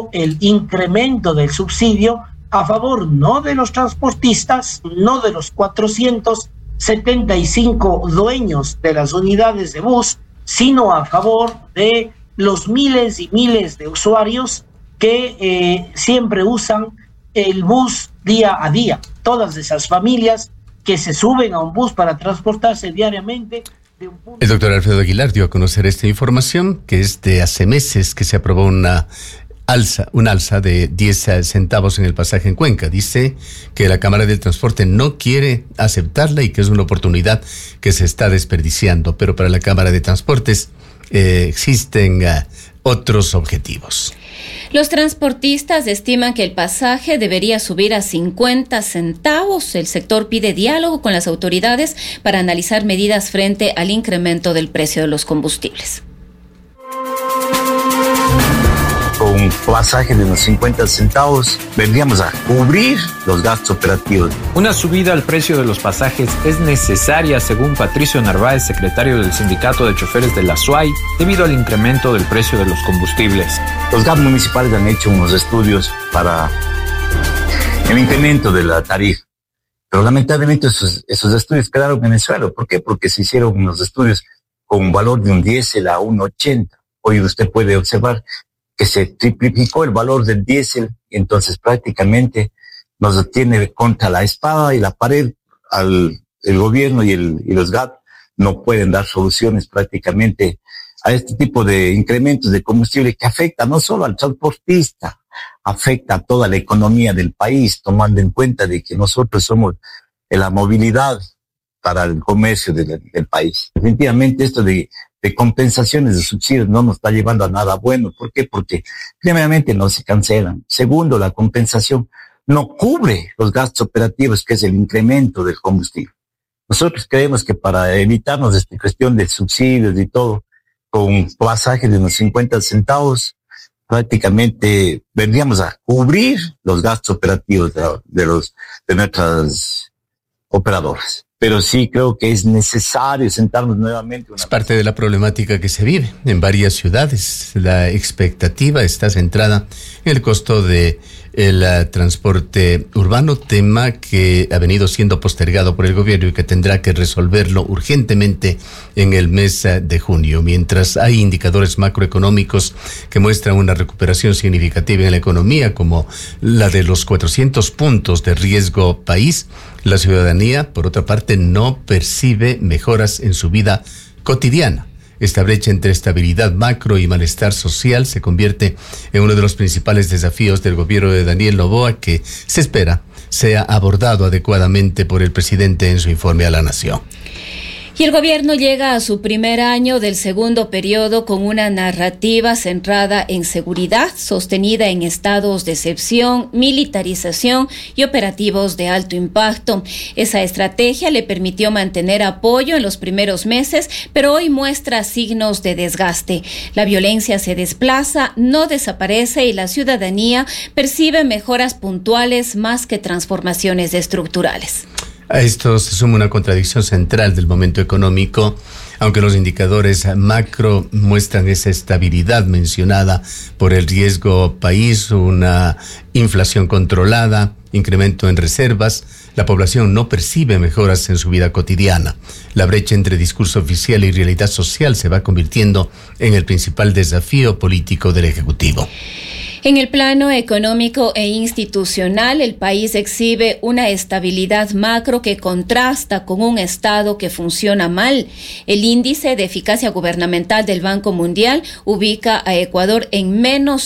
el incremento del subsidio a favor no de los transportistas, no de los 475 dueños de las unidades de bus, sino a favor de los miles y miles de usuarios que siempre usan el bus día a día. Todas esas familias que se suben a un bus para transportarse diariamente. El doctor Alfredo Aguilar dio a conocer esta información, que es de hace meses que se aprobó un alza de 10 centavos en el pasaje en Cuenca. Dice que la Cámara del Transporte no quiere aceptarla y que es una oportunidad que se está desperdiciando, pero para la Cámara de Transportes existen otros objetivos. Los transportistas estiman que el pasaje debería subir a 50 centavos. El sector pide diálogo con las autoridades para analizar medidas frente al incremento del precio de los combustibles. Con un pasaje de unos 50 centavos vendríamos a cubrir los gastos operativos. Una subida al precio de los pasajes es necesaria, según Patricio Narváez, secretario del Sindicato de Choferes de la SUAY, debido al incremento del precio de los combustibles. Los GAP municipales han hecho unos estudios para el incremento de la tarifa, pero lamentablemente esos estudios quedaron en el suelo. ¿Por qué? Porque se hicieron unos estudios con un valor de un diésel a 1.80. Hoy usted puede observar que se triplicó el valor del diésel, y entonces prácticamente nos tiene contra la espada y la pared. El gobierno y los GAP no pueden dar soluciones prácticamente a este tipo de incrementos de combustible que afecta no solo al transportista, afecta a toda la economía del país, tomando en cuenta de que nosotros somos la movilidad para el comercio del país. Definitivamente esto de compensaciones de subsidios no nos está llevando a nada bueno. ¿Por qué? Porque primeramente no se cancelan. Segundo, la compensación no cubre los gastos operativos, que es el incremento del combustible. Nosotros creemos que para evitarnos esta cuestión de subsidios y todo, con un pasaje de unos 50 centavos, prácticamente vendríamos a cubrir los gastos operativos de nuestras operadoras. Pero sí creo que es necesario sentarnos nuevamente. Es parte de la problemática que se vive en varias ciudades. La expectativa está centrada en el costo de el transporte urbano, tema que ha venido siendo postergado por el gobierno y que tendrá que resolverlo urgentemente en el mes de junio. Mientras hay indicadores macroeconómicos que muestran una recuperación significativa en la economía, como la de los 400 puntos de riesgo país, la ciudadanía, por otra parte, no percibe mejoras en su vida cotidiana. Esta brecha entre estabilidad macro y malestar social se convierte en uno de los principales desafíos del gobierno de Daniel Noboa, que se espera sea abordado adecuadamente por el presidente en su informe a la Nación. Y el gobierno llega a su primer año del segundo periodo con una narrativa centrada en seguridad, sostenida en estados de excepción, militarización y operativos de alto impacto. Esa estrategia le permitió mantener apoyo en los primeros meses, pero hoy muestra signos de desgaste. La violencia se desplaza, no desaparece y la ciudadanía percibe mejoras puntuales más que transformaciones estructurales. A esto se suma una contradicción central del momento económico. Aunque los indicadores macro muestran esa estabilidad mencionada por el riesgo país, una inflación controlada, incremento en reservas, la población no percibe mejoras en su vida cotidiana. La brecha entre discurso oficial y realidad social se va convirtiendo en el principal desafío político del Ejecutivo. En el plano económico e institucional, el país exhibe una estabilidad macro que contrasta con un Estado que funciona mal. El índice de eficacia gubernamental del Banco Mundial ubica a Ecuador en menos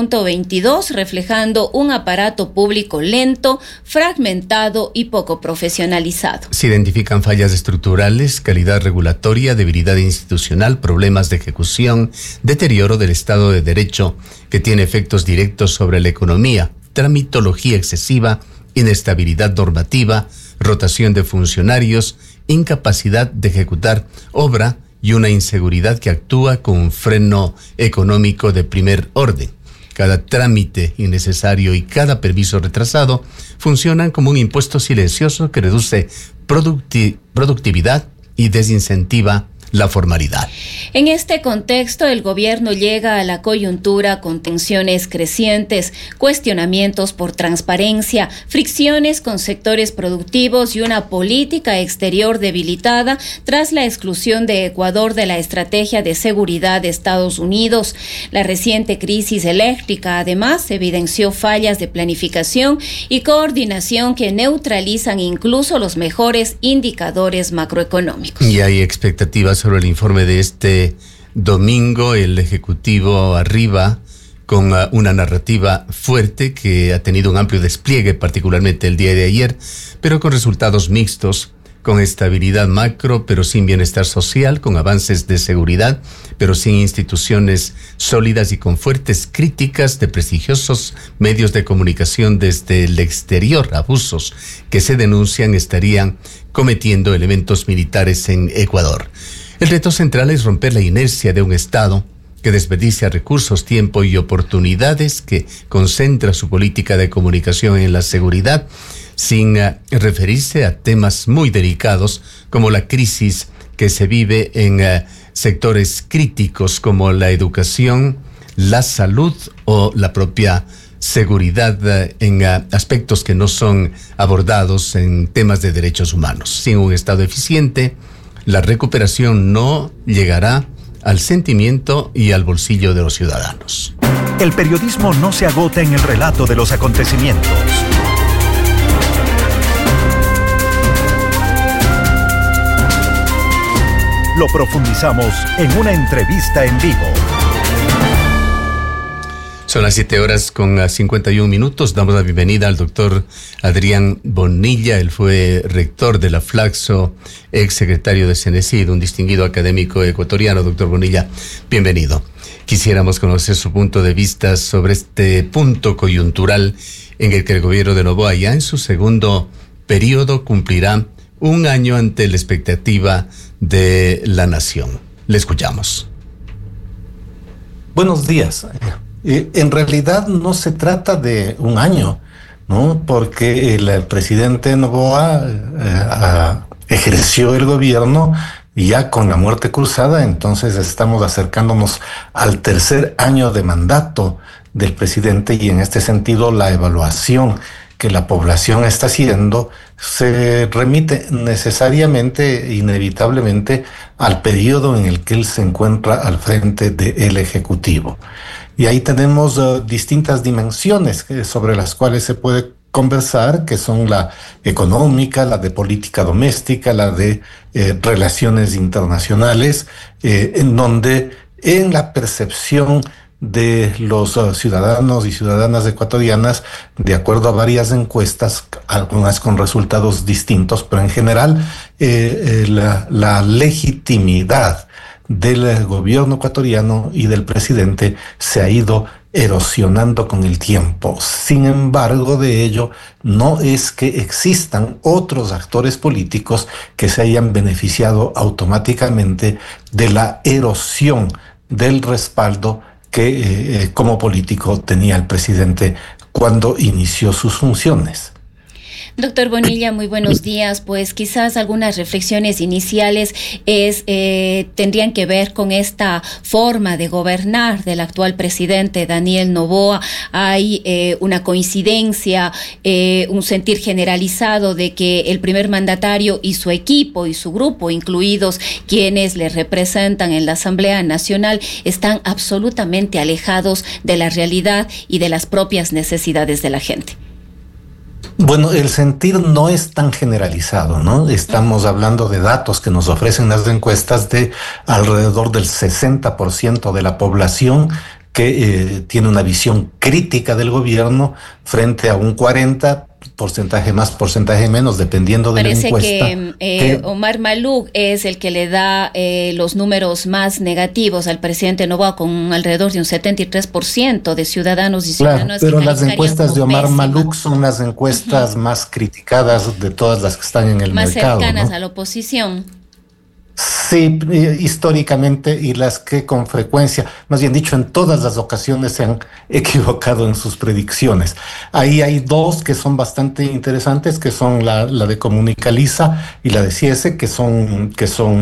0.22, reflejando un aparato público lento, fragmentado y poco profesionalizado. Se identifican fallas estructurales, calidad regulatoria, debilidad institucional, problemas de ejecución, deterioro del Estado de Derecho, que tiene efectos directos sobre la economía, tramitología excesiva, inestabilidad normativa, rotación de funcionarios, incapacidad de ejecutar obra y una inseguridad que actúa con un freno económico de primer orden. Cada trámite innecesario y cada permiso retrasado funcionan como un impuesto silencioso que reduce productividad y desincentiva la formalidad. En este contexto, el gobierno llega a la coyuntura con tensiones crecientes, cuestionamientos por transparencia, fricciones con sectores productivos y una política exterior debilitada tras la exclusión de Ecuador de la estrategia de seguridad de Estados Unidos. La reciente crisis eléctrica, además, evidenció fallas de planificación y coordinación que neutralizan incluso los mejores indicadores macroeconómicos. Y hay expectativas sobre el informe de este domingo. El Ejecutivo arriba con una narrativa fuerte que ha tenido un amplio despliegue, particularmente el día de ayer, pero con resultados mixtos, con estabilidad macro, pero sin bienestar social, con avances de seguridad, pero sin instituciones sólidas y con fuertes críticas de prestigiosos medios de comunicación desde el exterior. Abusos que se denuncian estarían cometiendo elementos militares en Ecuador. El reto central es romper la inercia de un Estado que desperdicia recursos, tiempo y oportunidades, que concentra su política de comunicación en la seguridad, sin referirse a temas muy delicados como la crisis que se vive en sectores críticos como la educación, la salud o la propia seguridad, en aspectos que no son abordados en temas de derechos humanos. Sin un Estado eficiente, la recuperación no llegará al sentimiento y al bolsillo de los ciudadanos. El periodismo no se agota en el relato de los acontecimientos. Lo profundizamos en una entrevista en vivo. Son las 7:51. Damos la bienvenida al doctor Adrián Bonilla. Él fue rector de la Flaxo, ex secretario de CENESID, un distinguido académico ecuatoriano. Doctor Bonilla, bienvenido. Quisiéramos conocer su punto de vista sobre este punto coyuntural en el que el gobierno de Noboa, ya en su segundo periodo, cumplirá un año ante la expectativa de la nación. Le escuchamos. Buenos días. En realidad no se trata de un año, ¿no? Porque el presidente Noboa ejerció el gobierno ya con la muerte cruzada, entonces estamos acercándonos al tercer año de mandato del presidente, y en este sentido la evaluación que la población está haciendo se remite necesariamente, inevitablemente, al periodo en el que él se encuentra al frente del Ejecutivo. Y ahí tenemos distintas dimensiones sobre las cuales se puede conversar, que son la económica, la de política doméstica, la de relaciones internacionales, en donde en la percepción de los ciudadanos y ciudadanas ecuatorianas, de acuerdo a varias encuestas, algunas con resultados distintos, pero en general la legitimidad del gobierno ecuatoriano y del presidente se ha ido erosionando con el tiempo. Sin embargo, de ello no es que existan otros actores políticos que se hayan beneficiado automáticamente de la erosión del respaldo que como político tenía el presidente cuando inició sus funciones. Doctor Bonilla, muy buenos días. Pues quizás algunas reflexiones iniciales tendrían que ver con esta forma de gobernar del actual presidente Daniel Noboa. Hay una coincidencia, un sentir generalizado de que el primer mandatario y su equipo y su grupo, incluidos quienes le representan en la Asamblea Nacional, están absolutamente alejados de la realidad y de las propias necesidades de la gente. Bueno, el sentir no es tan generalizado, ¿no? Estamos hablando de datos que nos ofrecen las encuestas de alrededor del 60% de la población que tiene una visión crítica del gobierno frente a un 40%, porcentaje más, porcentaje menos, dependiendo de la encuesta. Parece que Omar Maluk es el que le da los números más negativos al presidente Noboa, con alrededor de un 73% de ciudadanos y ciudadanas. Claro, pero las encuestas de Omar Maluk son las encuestas más criticadas de todas las que están en el mercado. Más cercanas, ¿no?, a la oposición. Sí, históricamente, y las que con frecuencia, más bien dicho, en todas las ocasiones se han equivocado en sus predicciones. Ahí hay dos que son bastante interesantes, que son la de Comunicaliza y la de CIESE, que son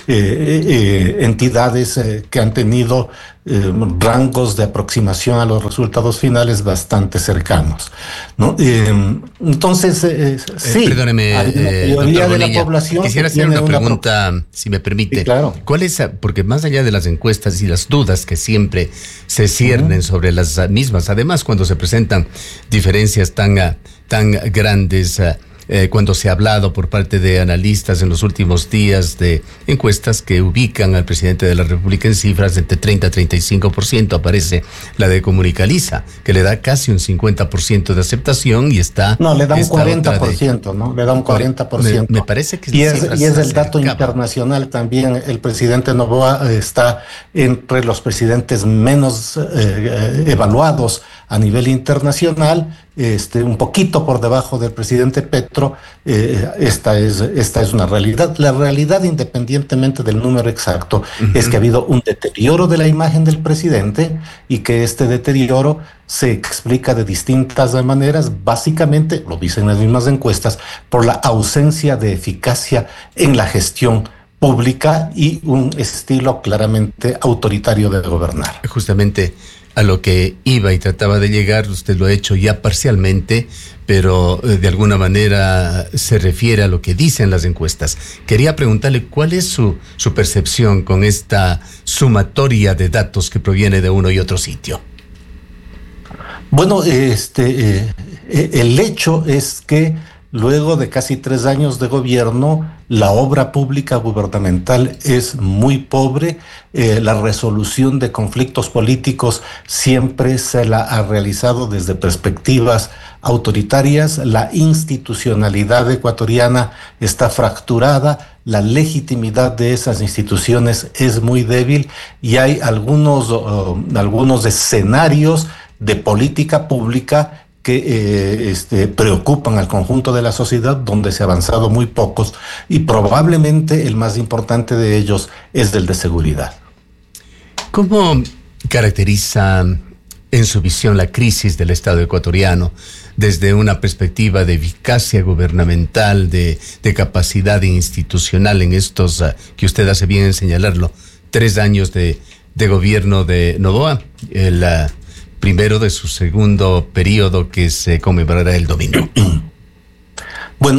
entidades que han tenido rangos de aproximación a los resultados finales bastante cercanos, ¿no? Entonces, sí, perdóneme, hay una mayoría de la población. Quisiera hacer una pregunta, si me permite. Sí, claro. ¿Cuál es, porque más allá de las encuestas y las dudas que siempre se ciernen sobre las mismas, además cuando se presentan diferencias tan grandes, cuando se ha hablado por parte de analistas en los últimos días de encuestas que ubican al presidente de la República en cifras de entre 30 a 35%, aparece la de Comunicaliza, que le da casi un 50% de aceptación y está... No, le da un 40%, ¿no? Le da un 40%. Me parece que... Y es el dato internacional también. El presidente Noboa está entre los presidentes menos evaluados a nivel internacional, un poquito por debajo del presidente Petro. Esta es una realidad. La realidad, independientemente del número exacto, es que ha habido un deterioro de la imagen del presidente y que este deterioro se explica de distintas maneras, básicamente, lo dicen las mismas encuestas, por la ausencia de eficacia en la gestión pública y un estilo claramente autoritario de gobernar. Justamente a lo que iba y trataba de llegar, usted lo ha hecho ya parcialmente, pero de alguna manera se refiere a lo que dicen las encuestas. Quería preguntarle cuál es su percepción con esta sumatoria de datos que proviene de uno y otro sitio. Bueno, el hecho es que luego de casi 3 años de gobierno, la obra pública gubernamental es muy pobre. La resolución de conflictos políticos siempre se la ha realizado desde perspectivas autoritarias. La institucionalidad ecuatoriana está fracturada. La legitimidad de esas instituciones es muy débil y hay algunos escenarios de política pública que preocupan al conjunto de la sociedad, donde se ha avanzado muy pocos, y probablemente el más importante de ellos es el de seguridad. ¿Cómo caracteriza en su visión la crisis del Estado ecuatoriano desde una perspectiva de eficacia gubernamental, de capacidad institucional en estos, que usted hace bien en señalarlo, 3 años de gobierno de Noboa, el primero de su segundo periodo que se conmemorará el domingo? Bueno,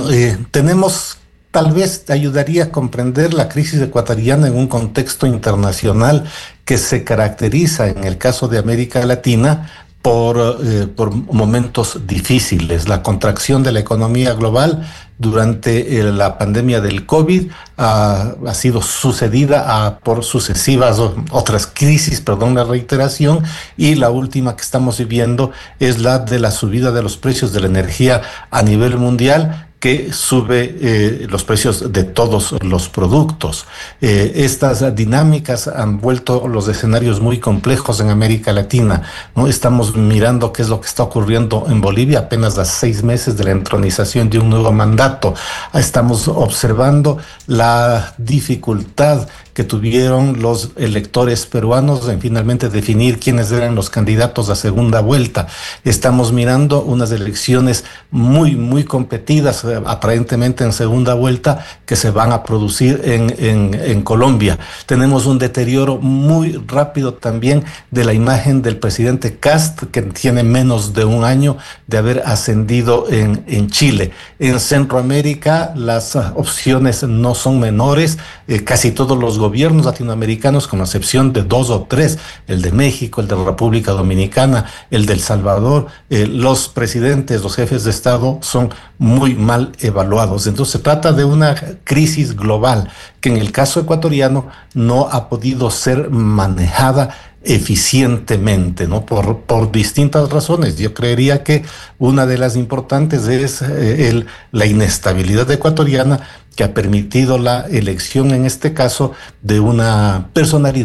tal vez ayudaría a comprender la crisis ecuatoriana en un contexto internacional que se caracteriza, en el caso de América Latina, por momentos difíciles. La contracción de la economía global durante la pandemia del COVID ha sido sucedida por sucesivas otras crisis, la reiteración, y la última que estamos viviendo es la de la subida de los precios de la energía a nivel mundial, que sube los precios de todos los productos. Estas dinámicas han vuelto los escenarios muy complejos en América Latina, ¿no? Estamos mirando qué es lo que está ocurriendo en Bolivia apenas a 6 meses de la entronización de un nuevo mandato. Estamos observando la dificultad que tuvieron los electores peruanos en finalmente definir quiénes eran los candidatos a segunda vuelta. Estamos mirando unas elecciones muy, muy competidas, aparentemente en segunda vuelta, que se van a producir en Colombia. Tenemos un deterioro muy rápido también de la imagen del presidente Kast, que tiene menos de 1 año de haber ascendido en Chile. En Centroamérica las opciones no son menores. Casi todos los gobiernos latinoamericanos, con excepción de 2 o 3, el de México, el de República Dominicana, el de El Salvador, los presidentes, los jefes de Estado son muy mal evaluados. Entonces se trata de una crisis global que en el caso ecuatoriano no ha podido ser manejada eficientemente, ¿no? Por distintas razones. Yo creería que una de las importantes es la inestabilidad ecuatoriana, que ha permitido la elección, en este caso, de una personalidad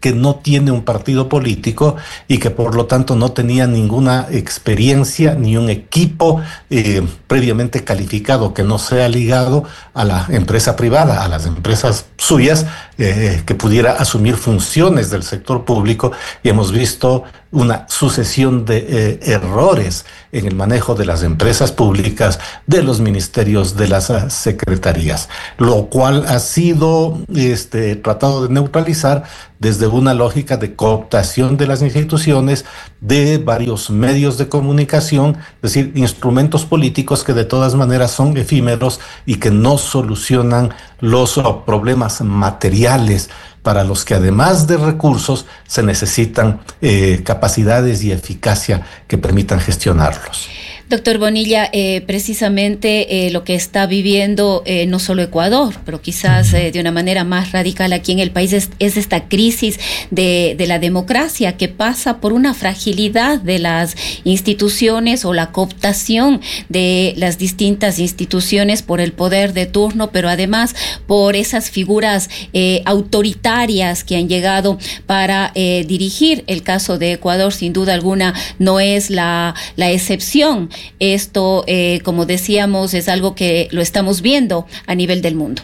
que no tiene un partido político y que por lo tanto no tenía ninguna experiencia ni un equipo previamente calificado que no sea ligado a la empresa privada, a las empresas suyas, que pudiera asumir funciones del sector público, y hemos visto una sucesión de errores en el manejo de las empresas públicas, de los ministerios, de las secretarías, lo cual ha sido tratado de neutralizar desde una lógica de cooptación de las instituciones, de varios medios de comunicación, es decir, instrumentos políticos que de todas maneras son efímeros y que no solucionan los problemas materiales, para los que además de recursos se necesitan capacidades y eficacia que permitan gestionarlos. Doctor Bonilla, precisamente lo que está viviendo no solo Ecuador, pero quizás de una manera más radical aquí en el país es esta crisis de la democracia, que pasa por una fragilidad de las instituciones o la cooptación de las distintas instituciones por el poder de turno, pero además por esas figuras autoritarias que han llegado para dirigir. El caso de Ecuador, sin duda alguna, no es la excepción. Esto, como decíamos, es algo que lo estamos viendo a nivel del mundo.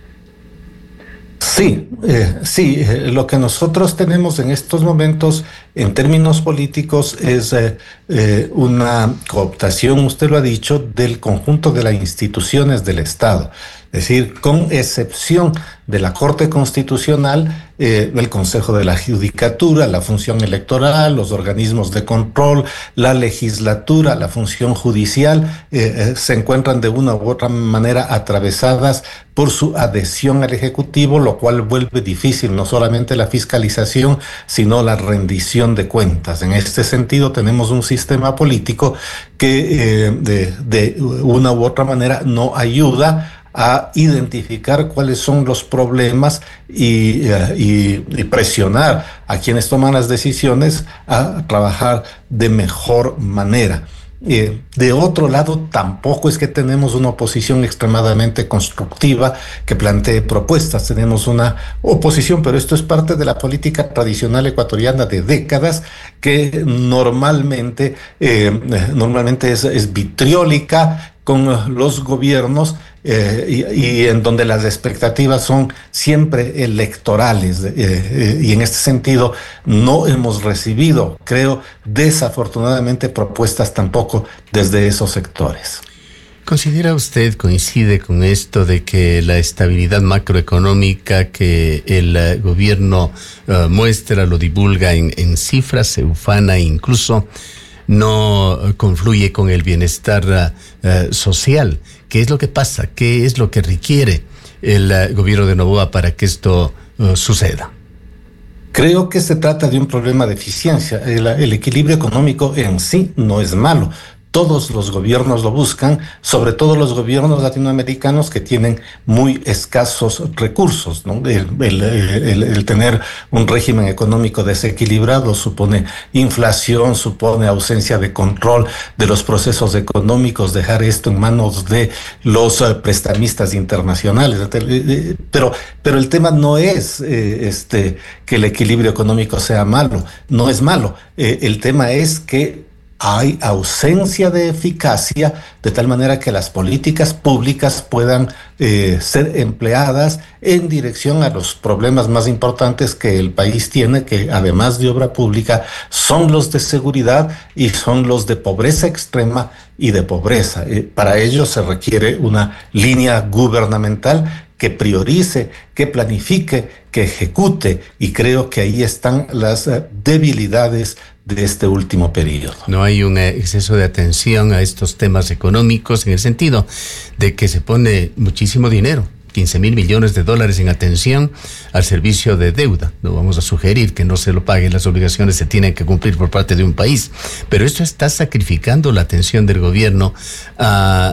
Sí, lo que nosotros tenemos en estos momentos en términos políticos es una cooptación, usted lo ha dicho, del conjunto de las instituciones del Estado. Es decir, con excepción de la Corte Constitucional, el Consejo de la Judicatura, la función electoral, los organismos de control, la legislatura, la función judicial, se encuentran de una u otra manera atravesadas por su adhesión al Ejecutivo, lo cual vuelve difícil no solamente la fiscalización, sino la rendición de cuentas. En este sentido, tenemos un sistema político que de una u otra manera no ayuda a identificar cuáles son los problemas y presionar a quienes toman las decisiones a trabajar de mejor manera. De otro lado, tampoco es que tenemos una oposición extremadamente constructiva que plantee propuestas. Tenemos una oposición, pero esto es parte de la política tradicional ecuatoriana de décadas, que normalmente es vitriólica con los gobiernos, y en donde las expectativas son siempre electorales, y en este sentido no hemos recibido, creo, desafortunadamente, propuestas tampoco desde esos sectores. ¿Considera usted, coincide con esto de que la estabilidad macroeconómica que el gobierno muestra, lo divulga en cifras, se ufana incluso, no confluye con el bienestar social? ¿Qué es lo que pasa? ¿Qué es lo que requiere el gobierno de Noboa para que esto suceda? Creo que se trata de un problema de eficiencia. El equilibrio económico en sí no es malo. Todos los gobiernos lo buscan, sobre todo los gobiernos latinoamericanos que tienen muy escasos recursos, ¿no? El tener un régimen económico desequilibrado supone inflación, supone ausencia de control de los procesos económicos, dejar esto en manos de los prestamistas internacionales. Pero el tema no es que el equilibrio económico sea malo, no es malo. El tema es que hay ausencia de eficacia, de tal manera que las políticas públicas puedan ser empleadas en dirección a los problemas más importantes que el país tiene, que además de obra pública son los de seguridad y son los de pobreza extrema y de pobreza. Para ello se requiere una línea gubernamental que priorice, que planifique, que ejecute, y creo que ahí están las debilidades de este último periodo. No hay un exceso de atención a estos temas económicos, en el sentido de que se pone muchísimo dinero, 15,000 millones de dólares en atención al servicio de deuda. No vamos a sugerir que no se lo paguen, las obligaciones se tienen que cumplir por parte de un país, pero esto está sacrificando la atención del gobierno a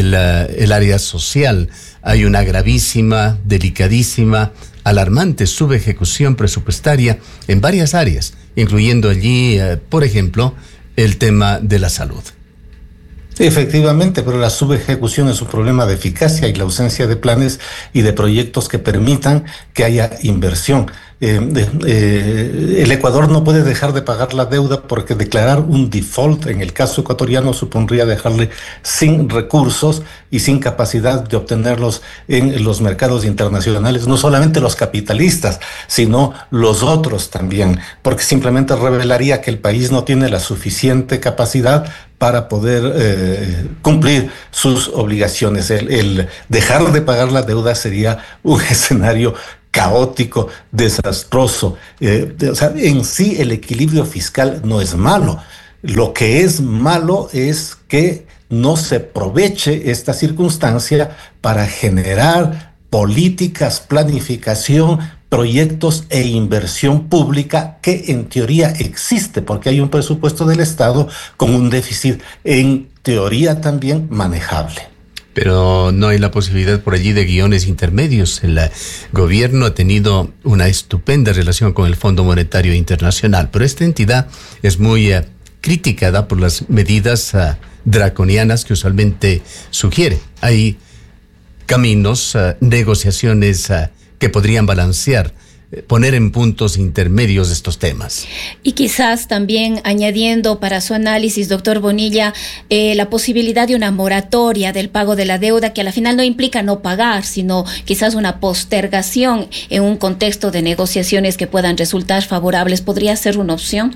el área social. Hay una gravísima, delicadísima, alarmante subejecución presupuestaria en varias áreas, incluyendo allí, por ejemplo, el tema de la salud. Efectivamente, pero la subejecución es un problema de eficacia y la ausencia de planes y de proyectos que permitan que haya inversión. el Ecuador no puede dejar de pagar la deuda porque declarar un default en el caso ecuatoriano supondría dejarle sin recursos y sin capacidad de obtenerlos en los mercados internacionales, no solamente los capitalistas, sino los otros también, porque simplemente revelaría que el país no tiene la suficiente capacidad para poder cumplir sus obligaciones. El dejar de pagar la deuda sería un escenario caótico, desastroso. O sea, en sí el equilibrio fiscal no es malo. Lo que es malo es que no se aproveche esta circunstancia para generar políticas, planificación, proyectos e inversión pública que en teoría existe, porque hay un presupuesto del Estado con un déficit en teoría también manejable. Pero no hay la posibilidad por allí de guiones intermedios. El gobierno ha tenido una estupenda relación con el Fondo Monetario Internacional, pero esta entidad es muy criticada por las medidas draconianas que usualmente sugiere. Hay caminos, negociaciones que podrían balancear, poner en puntos intermedios estos temas. Y quizás también añadiendo para su análisis, doctor Bonilla, la posibilidad de una moratoria del pago de la deuda, que a la final no implica no pagar, sino quizás una postergación en un contexto de negociaciones que puedan resultar favorables, ¿podría ser una opción?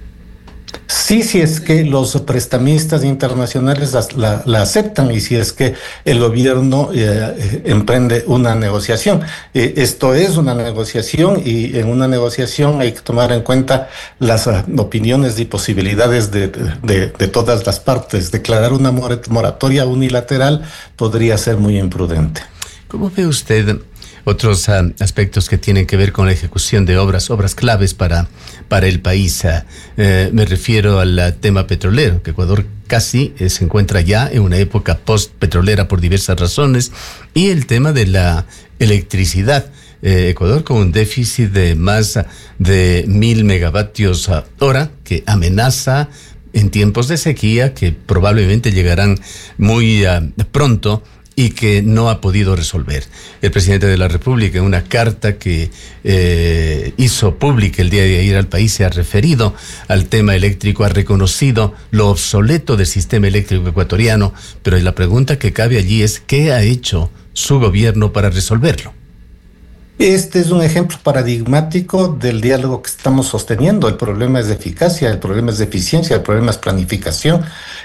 Sí, si es que los prestamistas internacionales la aceptan y si es que el gobierno emprende una negociación. Esto es una negociación y en una negociación hay que tomar en cuenta las opiniones y posibilidades de todas las partes. Declarar una moratoria unilateral podría ser muy imprudente. ¿Cómo ve usted otros aspectos que tienen que ver con la ejecución de obras claves para el país? Me refiero al tema petrolero, que Ecuador casi se encuentra ya en una época post-petrolera por diversas razones, y el tema de la electricidad. Ecuador con un déficit de más de 1,000 megavatios hora que amenaza en tiempos de sequía que probablemente llegarán muy pronto y que no ha podido resolver. El presidente de la República, en una carta que hizo pública el día de ayer al país, se ha referido al tema eléctrico, ha reconocido lo obsoleto del sistema eléctrico ecuatoriano, pero la pregunta que cabe allí es ¿qué ha hecho su gobierno para resolverlo? Este es un ejemplo paradigmático del diálogo que estamos sosteniendo. El problema es de eficacia, el problema es de eficiencia, el problema es planificación,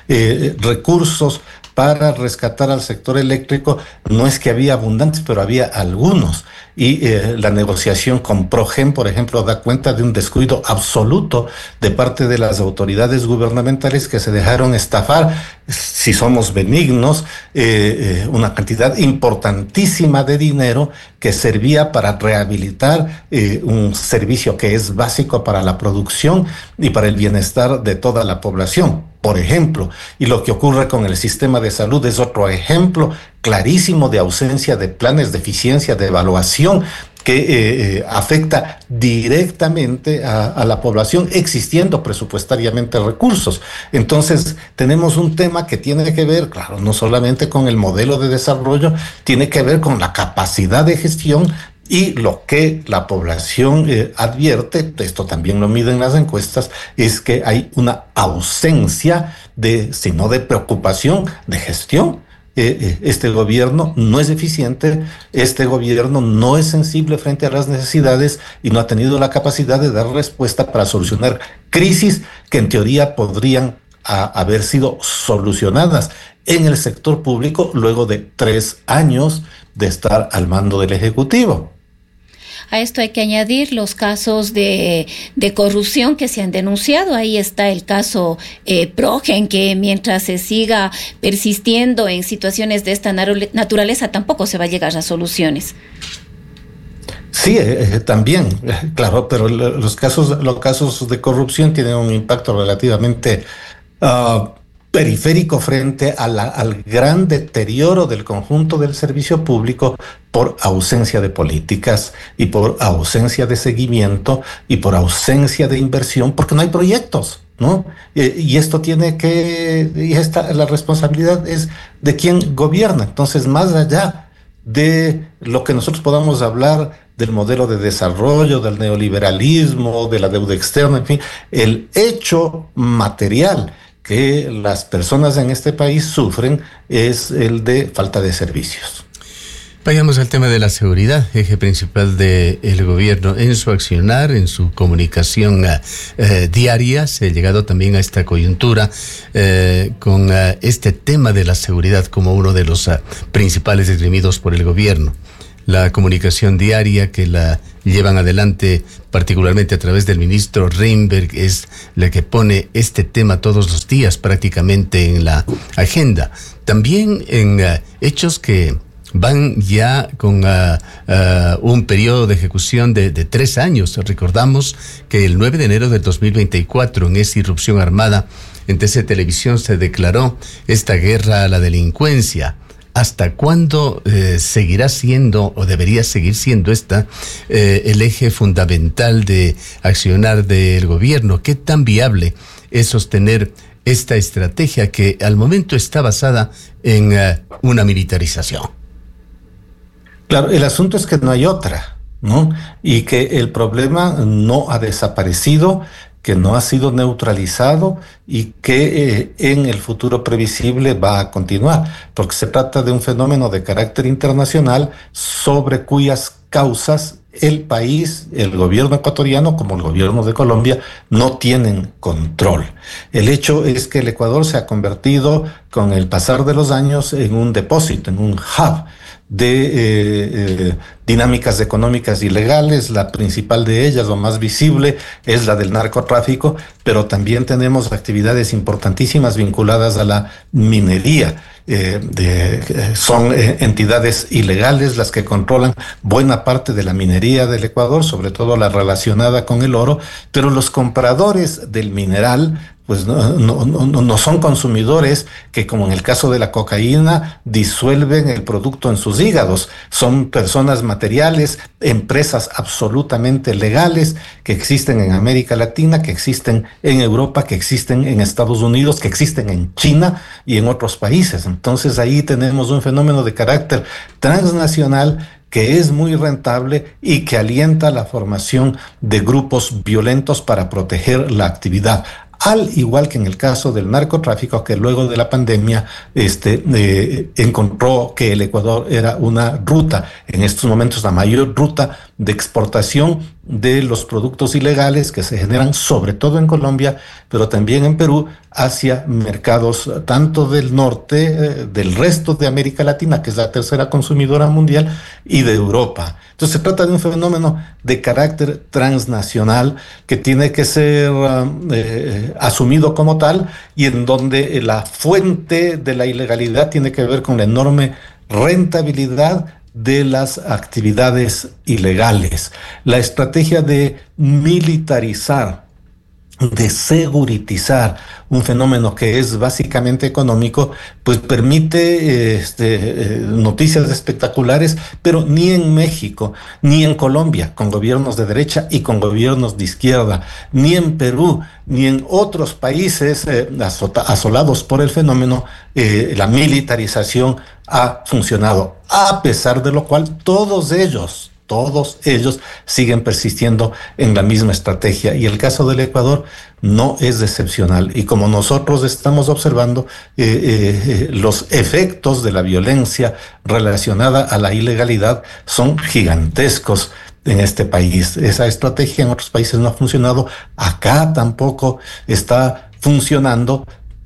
recursos para rescatar al sector eléctrico. No es que había abundantes, pero había algunos. Y la negociación con Progen, por ejemplo, da cuenta de un descuido absoluto de parte de las autoridades gubernamentales que se dejaron estafar, si somos benignos, una cantidad importantísima de dinero que servía para rehabilitar un servicio que es básico para la producción y para el bienestar de toda la población, por ejemplo. Y lo que ocurre con el sistema de salud es otro ejemplo clarísimo de ausencia de planes de eficiencia, de evaluación, que afecta directamente a la población, existiendo presupuestariamente recursos. Entonces, tenemos un tema que tiene que ver, claro, no solamente con el modelo de desarrollo, tiene que ver con la capacidad de gestión. Y lo que la población advierte, esto también lo miden las encuestas, es que hay una ausencia si no de preocupación, de gestión. Este gobierno no es eficiente, este gobierno no es sensible frente a las necesidades y no ha tenido la capacidad de dar respuesta para solucionar crisis que en teoría podrían haber sido solucionadas en el sector público luego de 3 años de estar al mando del Ejecutivo. A esto hay que añadir los casos de corrupción que se han denunciado. Ahí está el caso Progen, que mientras se siga persistiendo en situaciones de esta naturaleza, tampoco se va a llegar a soluciones. Sí, también, claro, pero los casos de corrupción tienen un impacto relativamente periférico frente al gran deterioro del conjunto del servicio público por ausencia de políticas y por ausencia de seguimiento y por ausencia de inversión, porque no hay proyectos, ¿no? Y esto la responsabilidad es de quien gobierna. Entonces, más allá de lo que nosotros podamos hablar del modelo de desarrollo, del neoliberalismo, de la deuda externa, en fin, el hecho material que las personas en este país sufren es el de falta de servicios. Vayamos al tema de la seguridad, eje principal del gobierno en su accionar, en su comunicación diaria. Se ha llegado también a esta coyuntura con este tema de la seguridad como uno de los principales esgrimidos por el gobierno. La comunicación diaria que la llevan adelante, particularmente a través del ministro Reinberg, es la que pone este tema todos los días prácticamente en la agenda. También en hechos que van ya con un periodo de ejecución de 3 años. Recordamos que el 9 de enero del 2024, en esa irrupción armada, en TC Televisión se declaró esta guerra a la delincuencia. ¿Hasta cuándo seguirá siendo o debería seguir siendo el eje fundamental de accionar del gobierno? ¿Qué tan viable es sostener esta estrategia que al momento está basada en una militarización? Claro, el asunto es que no hay otra, ¿no? Y que el problema no ha desaparecido, que no ha sido neutralizado y que en el futuro previsible va a continuar, porque se trata de un fenómeno de carácter internacional sobre cuyas causas el país, el gobierno ecuatoriano como el gobierno de Colombia no tienen control. El hecho es que el Ecuador se ha convertido con el pasar de los años en un depósito, en un hub de dinámicas económicas ilegales. La principal de ellas, o más visible, es la del narcotráfico, pero también tenemos actividades importantísimas vinculadas a la minería. Son entidades ilegales las que controlan buena parte de la minería del Ecuador, sobre todo la relacionada con el oro, pero los compradores del mineral pues no son consumidores que, como en el caso de la cocaína, disuelven el producto en sus hígados. Son personas materiales, empresas absolutamente legales que existen en América Latina, que existen en Europa, que existen en Estados Unidos, que existen en China y en otros países. Entonces ahí tenemos un fenómeno de carácter transnacional que es muy rentable y que alienta la formación de grupos violentos para proteger la actividad. Al igual que en el caso del narcotráfico, que luego de la pandemia encontró que el Ecuador era una ruta, en estos momentos la mayor ruta de exportación de los productos ilegales que se generan sobre todo en Colombia, pero también en Perú, hacia mercados tanto del norte, del resto de América Latina, que es la tercera consumidora mundial, y de Europa. Entonces se trata de un fenómeno de carácter transnacional que tiene que ser asumido como tal, y en donde la fuente de la ilegalidad tiene que ver con la enorme rentabilidad de las actividades ilegales. La estrategia de militarizar, de seguritizar un fenómeno que es básicamente económico, pues permite noticias espectaculares, pero ni en México, ni en Colombia, con gobiernos de derecha y con gobiernos de izquierda, ni en Perú, ni en otros países asolados por el fenómeno, la militarización ha funcionado, a pesar de lo cual todos ellos siguen persistiendo en la misma estrategia, y el caso del Ecuador no es excepcional. Y como nosotros estamos observando, los efectos de la violencia relacionada a la ilegalidad son gigantescos en este país. Esa estrategia en otros países no ha funcionado, acá tampoco está funcionando,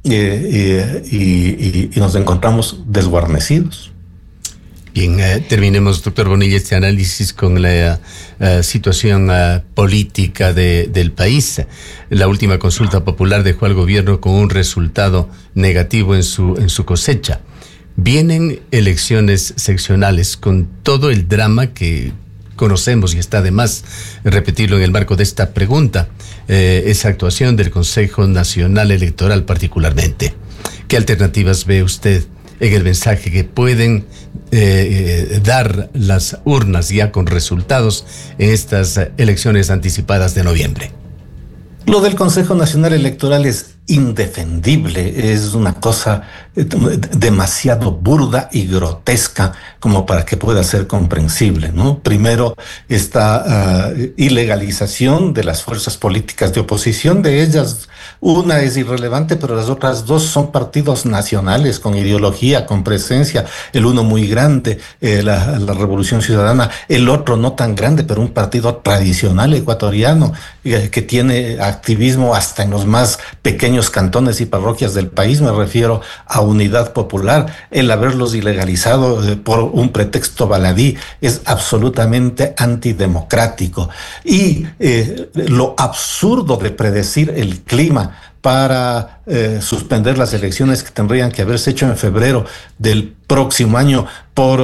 y nos encontramos desguarnecidos. Bien, terminemos, doctor Bonilla, este análisis con la situación política del país. La última consulta popular dejó al gobierno con un resultado negativo en su cosecha. Vienen elecciones seccionales con todo el drama que conocemos, y está de más repetirlo en el marco de esta pregunta, esa actuación del Consejo Nacional Electoral particularmente. ¿Qué alternativas ve usted en el mensaje que pueden dar las urnas ya con resultados en estas elecciones anticipadas de noviembre? Lo del Consejo Nacional Electoral es indefendible, es una cosa demasiado burda y grotesca como para que pueda ser comprensible, ¿no? Primero, esta ilegalización de las fuerzas políticas de oposición, de ellas una es irrelevante, pero las otras dos son partidos nacionales con ideología, con presencia, el uno muy grande, la Revolución Ciudadana, el otro no tan grande, pero un partido tradicional ecuatoriano que tiene activismo hasta en los más pequeños cantones y parroquias del país, me refiero a Unidad Popular. El haberlos ilegalizado por un pretexto baladí es absolutamente antidemocrático. Y lo absurdo de predecir el clima para suspender las elecciones que tendrían que haberse hecho en febrero del próximo año por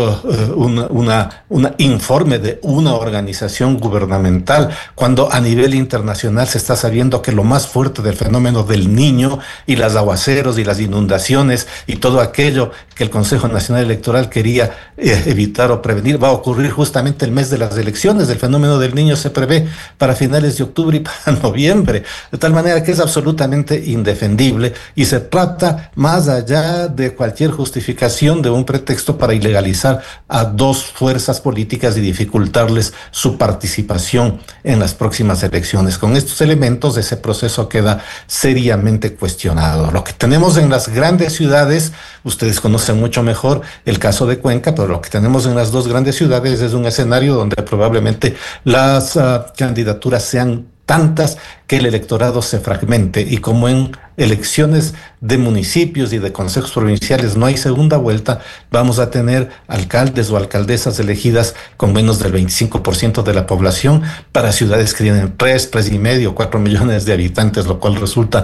un informe de una organización gubernamental, cuando a nivel internacional se está sabiendo que lo más fuerte del fenómeno del Niño y los aguaceros y las inundaciones y todo aquello que el Consejo Nacional Electoral quería evitar o prevenir va a ocurrir justamente el mes de las elecciones. El fenómeno del Niño se prevé para finales de octubre y para noviembre, de tal manera que es absolutamente indefendible y se trata, más allá de cualquier justificación, de un pretexto para ilegalizar a dos fuerzas políticas y dificultarles su participación en las próximas elecciones. Con estos elementos, ese proceso queda seriamente cuestionado. Lo que tenemos en las grandes ciudades, ustedes conocen mucho mejor el caso de Cuenca, pero lo que tenemos en las dos grandes ciudades es un escenario donde probablemente las candidaturas sean tantas que el electorado se fragmente, y como en elecciones de municipios y de consejos provinciales no hay segunda vuelta, vamos a tener alcaldes o alcaldesas elegidas con menos del 25% de la población para ciudades que tienen 3,5, 4 millones de habitantes, lo cual resulta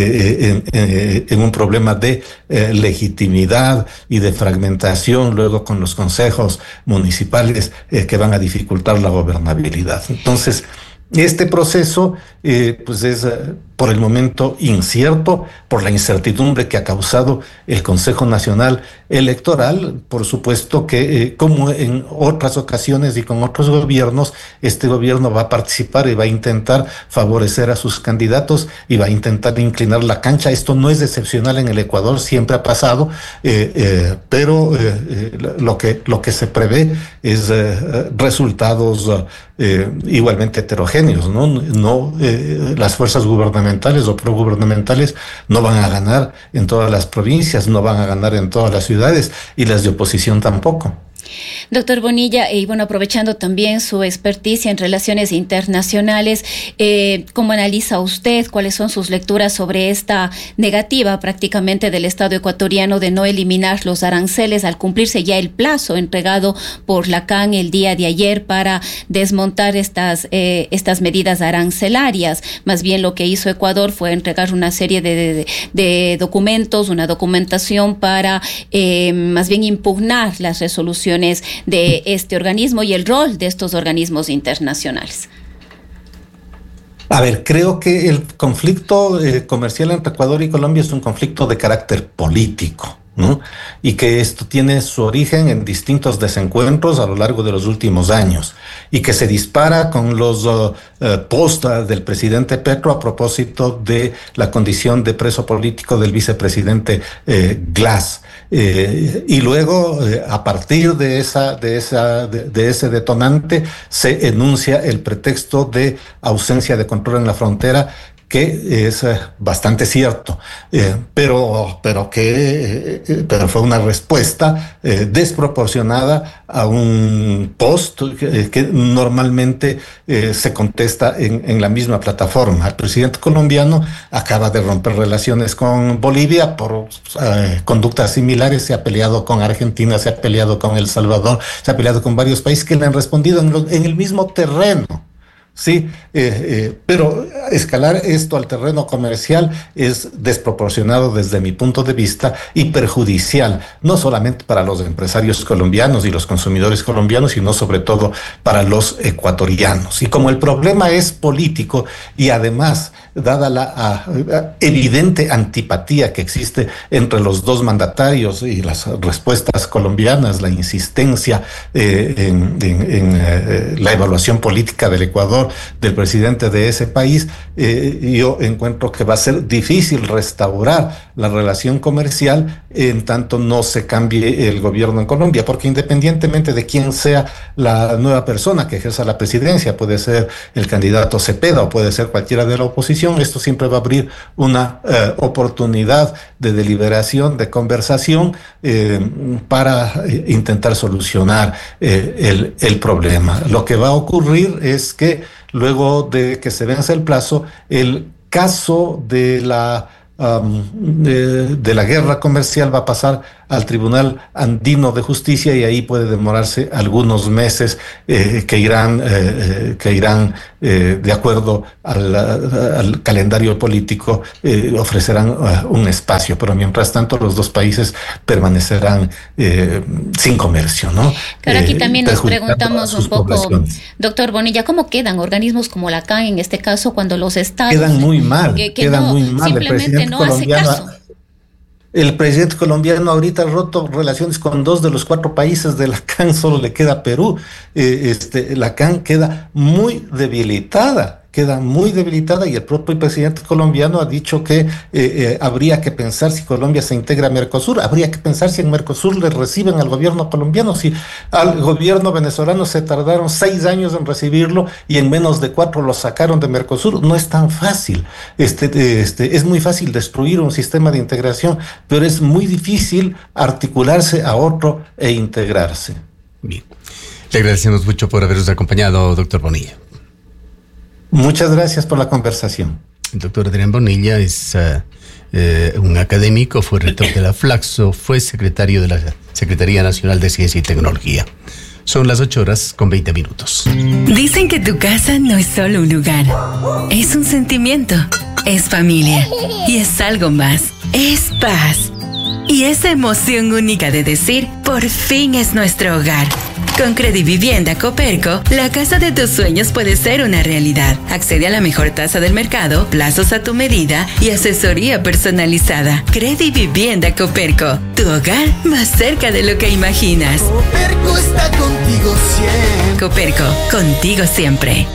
en un problema de legitimidad y de fragmentación luego con los consejos municipales que van a dificultar la gobernabilidad. Entonces, este proceso pues es por el momento incierto, por la incertidumbre que ha causado el Consejo Nacional Electoral. Por supuesto que como en otras ocasiones y con otros gobiernos, este gobierno va a participar y va a intentar favorecer a sus candidatos y va a intentar inclinar la cancha. Esto no es excepcional en el Ecuador, siempre ha pasado, pero lo que se prevé es resultados igualmente heterogéneos, ¿no? Las fuerzas gubernamentales o progubernamentales no van a ganar en todas las provincias, no van a ganar en todas las ciudades, y las de oposición tampoco. Doctor Bonilla, y bueno, aprovechando también su experticia en relaciones internacionales, ¿cómo analiza usted? ¿Cuáles son sus lecturas sobre esta negativa prácticamente del Estado ecuatoriano de no eliminar los aranceles al cumplirse ya el plazo entregado por la CAN el día de ayer para desmontar estas medidas arancelarias? Más bien lo que hizo Ecuador fue entregar una serie de documentos, una documentación para más bien impugnar las resoluciones de este organismo y el rol de estos organismos internacionales. A ver, creo que el conflicto comercial entre Ecuador y Colombia es un conflicto de carácter político, ¿no? Y que esto tiene su origen en distintos desencuentros a lo largo de los últimos años, y que se dispara con los posts del presidente Petro a propósito de la condición de preso político del vicepresidente Glass. Y luego, a partir de ese detonante, se enuncia el pretexto de ausencia de control en la frontera, que es bastante cierto, pero fue una respuesta desproporcionada a un post que normalmente se contesta en la misma plataforma. El presidente colombiano acaba de romper relaciones con Bolivia por conductas similares, se ha peleado con Argentina, se ha peleado con El Salvador, se ha peleado con varios países que le han respondido en el mismo terreno. Sí, pero escalar esto al terreno comercial es desproporcionado desde mi punto de vista y perjudicial, no solamente para los empresarios colombianos y los consumidores colombianos, sino sobre todo para los ecuatorianos. Y como el problema es político y además, dada la evidente antipatía que existe entre los dos mandatarios y las respuestas colombianas, la insistencia en la evaluación política del Ecuador anterior del presidente de ese país, yo encuentro que va a ser difícil restaurar la relación comercial en tanto no se cambie el gobierno en Colombia, porque independientemente de quién sea la nueva persona que ejerza la presidencia, puede ser el candidato Cepeda o puede ser cualquiera de la oposición, esto siempre va a abrir una oportunidad de deliberación, de conversación para intentar solucionar el problema. Lo que va a ocurrir es que luego de que se vence el plazo, el caso de la guerra comercial va a pasar al Tribunal Andino de Justicia y ahí puede demorarse algunos meses que irán de acuerdo al calendario político, ofrecerán un espacio, pero mientras tanto los dos países permanecerán sin comercio, ¿no? Pero aquí también nos preguntamos un poco, doctor Bonilla, ¿cómo quedan organismos como la CAN en este caso cuando los estados quedan muy mal? Quedan muy mal. Simplemente no hace caso. El presidente colombiano ahorita ha roto relaciones con 2 de los 4 países de la CAN, solo le queda Perú. La CAN queda muy debilitada y el propio presidente colombiano ha dicho que habría que pensar si Colombia se integra a Mercosur, habría que pensar si en Mercosur le reciben al gobierno colombiano, si al gobierno venezolano se tardaron 6 años en recibirlo y en menos de 4 lo sacaron de Mercosur. No es tan fácil. Es muy fácil destruir un sistema de integración, pero es muy difícil articularse a otro e integrarse. Bien. Le agradecemos mucho por habernos acompañado, doctor Bonilla. Muchas gracias por la conversación. El doctor Adrián Bonilla es un académico, fue rector de la Flaxo, fue secretario de la Secretaría Nacional de Ciencia y Tecnología. Son las 8:20. Dicen que tu casa no es solo un lugar, es un sentimiento, es familia y es algo más, es paz. Y esa emoción única de decir, por fin es nuestro hogar. Con Credivivienda Coperco, la casa de tus sueños puede ser una realidad. Accede a la mejor tasa del mercado, plazos a tu medida y asesoría personalizada. Credivivienda Coperco, tu hogar más cerca de lo que imaginas. Coperco está contigo siempre. Coperco, contigo siempre.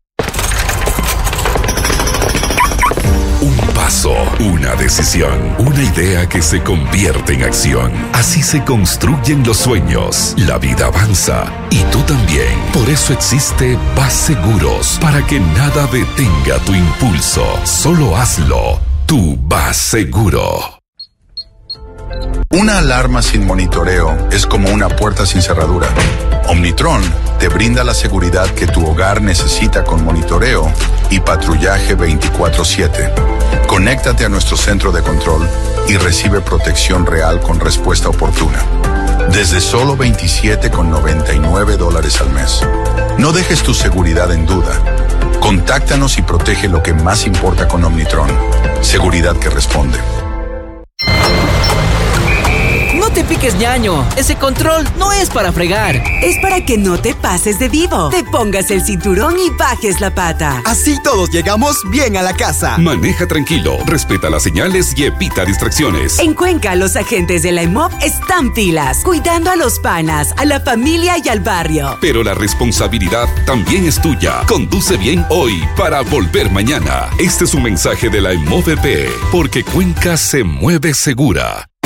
Una decisión, una idea que se convierte en acción. Así se construyen los sueños. La vida avanza y tú también. Por eso existe Vas Seguros, para que nada detenga tu impulso. Solo hazlo. Tú Vas Seguro. Una alarma sin monitoreo es como una puerta sin cerradura. Omnitron te brinda la seguridad que tu hogar necesita con monitoreo y patrullaje 24/7. Conéctate a nuestro centro de control y recibe protección real con respuesta oportuna. Desde solo $27,99 al mes. No dejes tu seguridad en duda. Contáctanos y protege lo que más importa con Omnitron. Seguridad que responde. No te piques, ñaño. Ese control no es para fregar. Es para que no te pases de vivo. Te pongas el cinturón y bajes la pata. Así todos llegamos bien a la casa. Maneja tranquilo, respeta las señales y evita distracciones. En Cuenca, los agentes de la EMOP están pilas, cuidando a los panas, a la familia y al barrio. Pero la responsabilidad también es tuya. Conduce bien hoy para volver mañana. Este es un mensaje de la EMOVP, porque Cuenca se mueve segura.